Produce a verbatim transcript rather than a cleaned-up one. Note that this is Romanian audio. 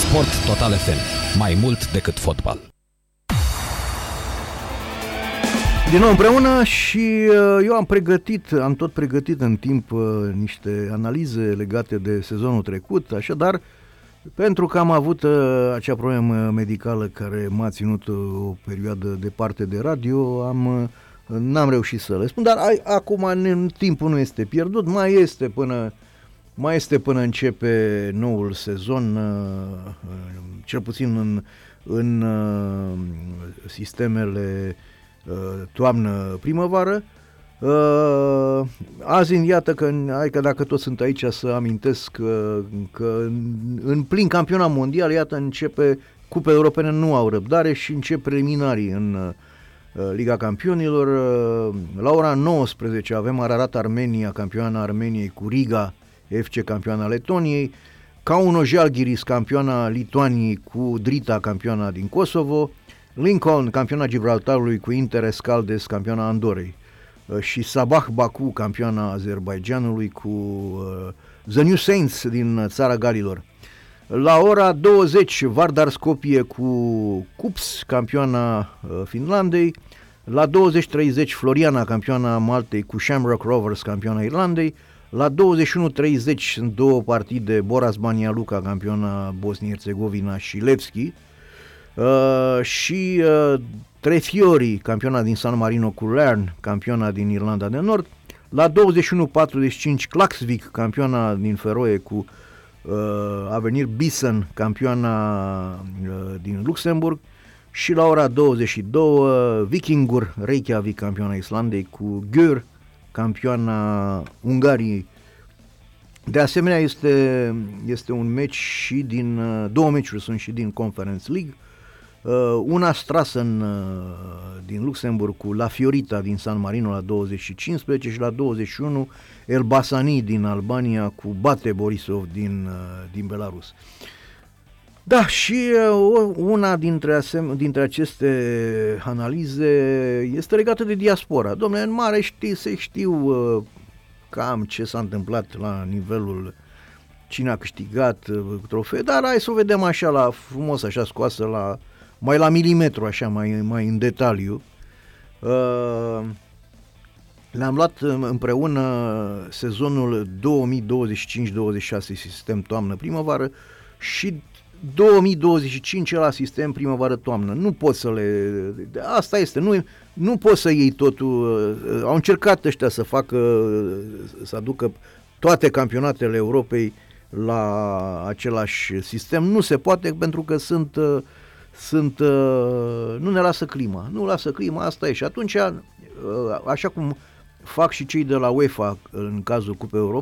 Sport Total F M. Mai mult decât fotbal. Din nou împreună și eu am pregătit, am tot pregătit în timp niște analize legate de sezonul trecut, așadar, pentru că am avut acea problemă medicală care m-a ținut o perioadă departe de radio, am, n-am reușit să le spun, dar acum timpul nu este pierdut, mai este până, mai este până începe noul sezon, cel puțin în, în sistemele toamnă-primăvară. Azi, iată că, hai că dacă toți sunt aici să amintesc că, că în plin campionat mondial, iată, începe Cupele Europene, nu au răbdare și încep preliminarii în Liga Campionilor. La ora nouăsprezece avem Ararat Armenia, campioana Armeniei, cu Riga F C, campioana Letoniei, Kauno Žalgiris, campioana Lituaniei, cu Drita, campioana din Kosovo, Lincoln, campioana Gibraltarului, cu Inter Escaldes, campioana Andorei, și Sabah Baku, campioana Azerbaijanului, cu uh, The New Saints din țara Galilor. La ora douăzeci, Vardar Skopje cu Kups, campioana uh, Finlandei. La douăzeci treizeci, Floriana, campioana Maltei, cu Shamrock Rovers, campioana Irlandei. La douăzeci și unu treizeci sunt două partide, Boras Banja Luka, campioana Bosnia-Herzegovina, și Levski. Uh, și uh, Trefiori, campiona din San Marino, cu Larne, campiona din Irlanda de Nord. La douăzeci și unu patruzeci și cinci, Klaksvik, campiona din Feroe, cu uh, Avenir Bison, campiona uh, din Luxemburg. Și la ora douăzeci și doi, Vikingur Reykjavik, campiona Islandei, cu Győr, campioana Ungariei. De asemenea, este, este un meci și din, două meciuri sunt și din Conference League. Uh, una Strassen uh, din Luxemburg cu La Fiorita din San Marino la douăzeci și cincisprezece și la douăzeci și unu Elbasani din Albania cu Bate Borisov din, uh, din Belarus. Da, și uh, una dintre, asem- dintre aceste analize este legată de diaspora. Dom'le, în mare știi, se știu uh, cam ce s-a întâmplat la nivelul cine a câștigat uh, trofee, dar hai să o vedem așa la frumos, așa scoasă la mai la milimetru, așa, mai, mai în detaliu. Uh, le-am luat împreună sezonul două mii douăzeci și cinci douăzeci și șase, sistem toamnă-primăvară, și două mii douăzeci și cinci la sistem primăvară-toamnă. Nu poți să le... Asta este, nu, nu poți să iei totul. Au încercat ăștia să facă, să aducă toate campionatele Europei la același sistem. Nu se poate, pentru că sunt... sunt nu ne lasă clima. Nu lasă clima, asta e. Și atunci, așa cum fac și cei de la UEFA în cazul Cupei Europei,